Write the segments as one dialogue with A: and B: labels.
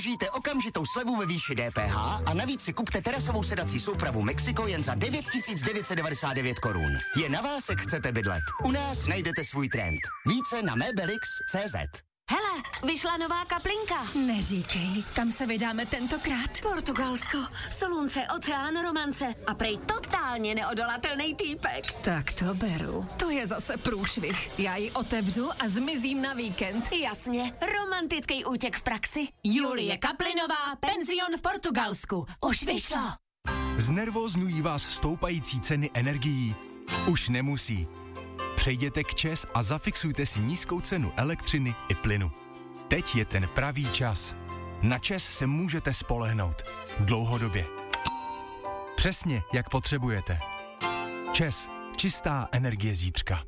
A: využijte okamžitou slevu ve výši DPH a navíc si kupte terasovou sedací soupravu Mexico jen za 9999 korun. Je na vás, jak chcete bydlet. U nás najdete svůj trend. Více na Mebelix.cz.
B: Hele, vyšla nová kaplinka.
C: Neříkej, kam se vydáme tentokrát?
B: Portugalsko, slunce, oceán, romance a prej totálně neodolatelný týpek.
C: Tak to beru. To je zase průšvih. Já ji otevřu a zmizím na víkend.
B: Jasně, romantický útěk v praxi.
C: Julie Kaplinová, penzion v Portugalsku. Už vyšlo.
D: Znervózňují vás stoupající ceny energií? Už nemusí. Přejděte k ČEZ a zafixujte si nízkou cenu elektřiny i plynu. Teď je ten pravý čas. Na ČEZ se můžete spolehnout. Dlouhodobě. Přesně, jak potřebujete. ČEZ. Čistá energie zítřka.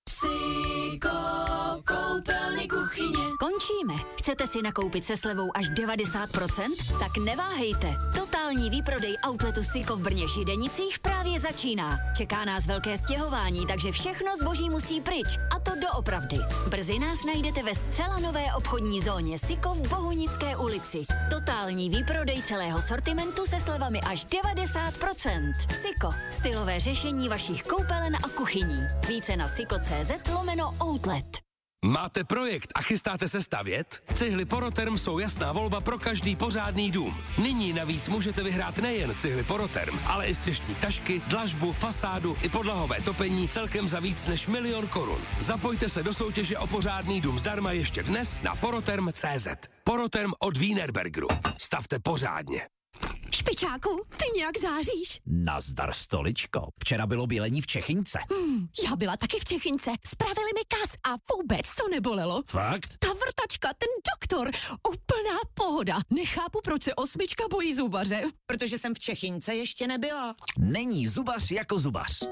C: Koupelny kuchyně.
B: Končíme. Chcete si nakoupit se slevou až 90%? Tak neváhejte. Totální výprodej outletu Siko v Brně Židenicích právě začíná. Čeká nás velké stěhování, takže všechno zboží musí pryč. A to doopravdy. Brzy nás najdete ve zcela nové obchodní zóně Siko v Bohunické ulici. Totální výprodej celého sortimentu se slevami až 90%. Siko. Stylové řešení vašich koupelen a kuchyní. Více na siko.cz/outlet.
E: Máte projekt a chystáte se stavět? Cihly Poroterm jsou jasná volba pro každý pořádný dům. Nyní navíc můžete vyhrát nejen cihly Poroterm, ale i střešní tašky, dlažbu, fasádu i podlahové topení celkem za víc než 1 000 000 korun. Zapojte se do soutěže o pořádný dům zdarma ještě dnes na poroterm.cz. Poroterm od Wienerbergeru. Stavte pořádně.
C: Špičáku, ty nějak záříš.
F: Nazdar, stoličko. Včera bylo bělení v Čechince.
C: Já byla taky v Čechince. Spravili mi kas a vůbec to nebolelo.
F: Fakt?
C: Ta vrtačka, ten doktor, úplná pohoda. Nechápu, proč se 8 bojí zubaře.
G: Protože jsem v Čechince ještě nebyla.
F: Není zubař jako zubař.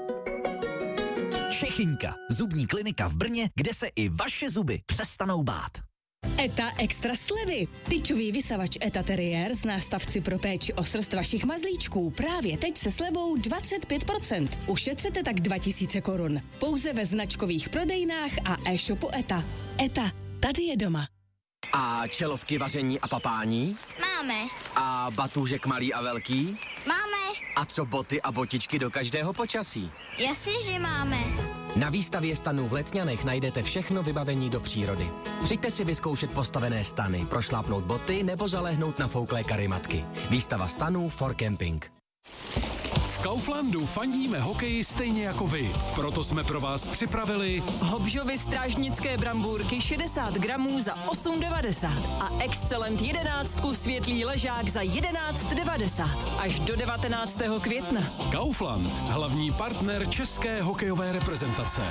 F: Čechinka, zubní klinika v Brně, kde se i vaše zuby přestanou bát.
G: ETA extra slevy. Tyčový vysavač ETA Terrier z nástavci pro péči o srst vašich mazlíčků právě teď se slevou 25%. Ušetřete tak 2000 korun. Pouze ve značkových prodejnách a e-shopu ETA. ETA, tady je doma.
H: A čelovky vaření a papání?
I: Máme.
H: A batůžek malý a velký?
I: Máme.
H: A co boty a botičky do každého počasí?
I: Jasně, že máme.
H: Na výstavě stanů v Letňanech najdete všechno vybavení do přírody. Přijďte si vyzkoušet postavené stany, prošlápnout boty nebo zalehnout na fouklé karimatky. Výstava stanů for camping.
J: V Kauflandu fandíme hokeji stejně jako vy. Proto jsme pro vás připravili
C: Hobžovy strážnické brambůrky 60 gramů za 8,90 a Excellent 11 světlý ležák za 11,90 až do 19. května.
J: Kaufland, hlavní partner české hokejové reprezentace.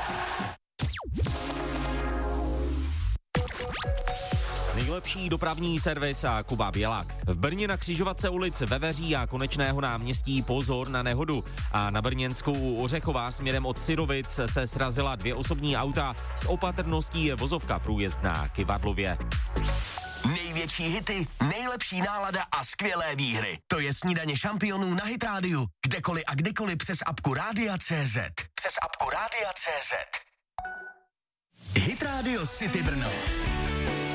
K: Nejlepší dopravní servis a Kuba Bělák. V Brně na křižovatce ulic Veveří a Konečného náměstí pozor na nehodu. A na Brněnskou u Ořechova směrem od Syrovic se srazila 2 osobní auta. S opatrností je vozovka průjezdná k Ivadlově.
A: Největší hity, nejlepší nálada a skvělé výhry. To je snídaně šampionů na Hit Rádiu. Kdekoliv a kdykoliv přes apku Rádia.cz. Přes apku Rádia.cz. Hit Radio City Brno.